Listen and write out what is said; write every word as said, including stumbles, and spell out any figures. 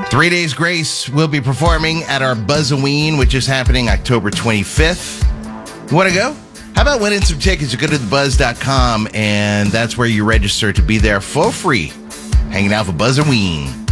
Three Days Grace will be performing at our Buzzoween, which is happening October twenty-fifth. You want to go? How about winning some tickets? You go to the buzz dot com, and that's where you register to be there for free, hanging out for Buzzoween.